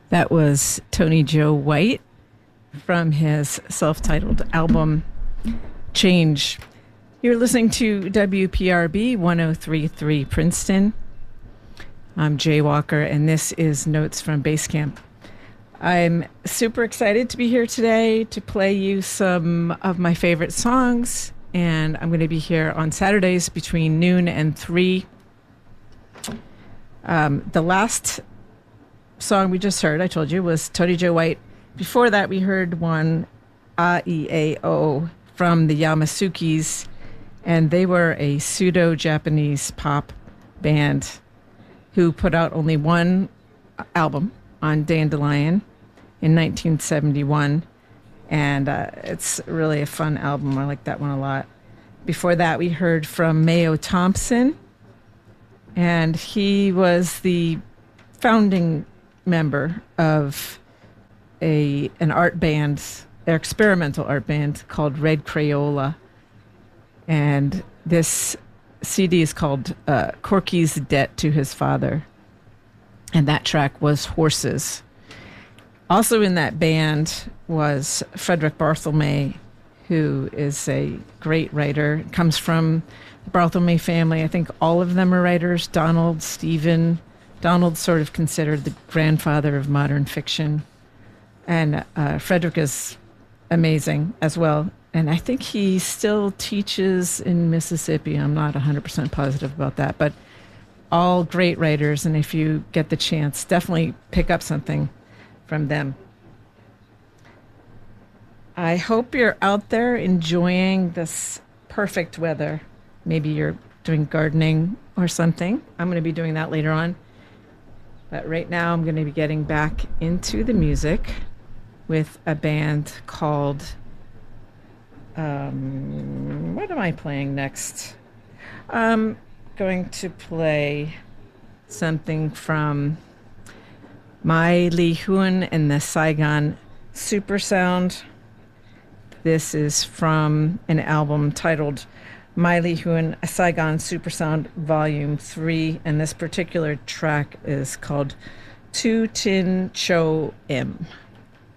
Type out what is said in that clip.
That was Tony Joe White from his self-titled album Change. You're listening to WPRB 1033 Princeton. I'm Jay Walker, and this is Notes from Basecamp. I'm super excited to be here today to play you some of my favorite songs, and I'm going to be here on Saturdays between noon and 3. The last song we just heard, I told you, was Tony Joe White. Before that, we heard one, A.E.A.O. from the Yamasukis, and they were a pseudo-Japanese pop band who put out only one album on Dandelion in 1971, and it's really a fun album. I like that one a lot. Before that, we heard from Mayo Thompson, and he was the founding member of an art band, an experimental art band called Red Crayola, and this CD is called Corky's Debt to His Father, and that track was Horses. Also in that band was Frederick Barthelme, who is a great writer. Comes from the Barthelme family. I think all of them are writers. Donald, Stephen. Donald's sort of considered the grandfather of modern fiction. And Frederick is amazing as well. And I think he still teaches in Mississippi. I'm not 100% positive about that. But all great writers. And if you get the chance, definitely pick up something from them. I hope you're out there enjoying this perfect weather. Maybe you're doing gardening or something. I'm going to be doing that later on. But right now I'm going to be getting back into the music with a band called, what am I playing next? I'm going to play something from Mai Li Huan and the Saigon Supersound. This is from an album titled Mai Li Huan, a Saigon Supersound Volume 3, and this particular track is called Tu Tin Cho M.